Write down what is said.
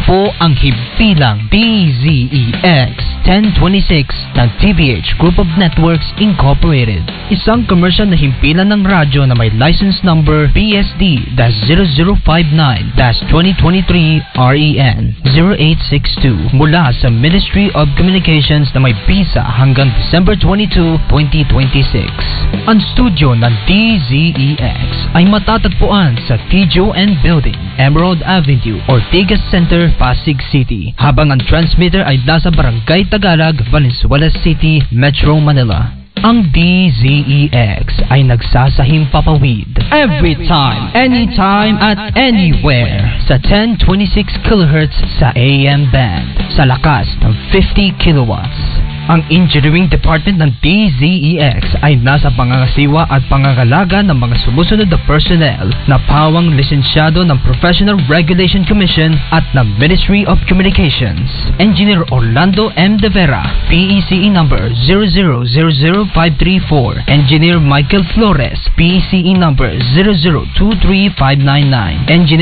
po ang himpilang DZEX 1026 ng TVH Group of Networks Incorporated. Isang commercial na himpilan ng radyo na may license number BSD-0059-2023 REN 0862 mula sa Ministry of Communications na may visa hanggang December 22, 2026. Ang studio ng DZEX ay matatagpuan sa TJON Building, Emerald Avenue, Ortigas Center, Pasig City, habang ang transmitter ay nasa Barangay Tagalog, Valenzuela City, Metro Manila. Ang DZEX ay nagsasahing papawid every time, anytime, at anywhere sa 1026 kHz sa AM band sa lakas ng 50 kilowatts. Ang engineering department ng DZEX ay nasa pangangasiwa at pangangalaga ng mga sumusunod na personnel na pawang lisensyado ng Professional Regulation Commission at ng Ministry of Communications. Engineer Orlando M. De Vera, PECE number 0000534. Engineer Michael Flores, PECE number 0023599. Engineer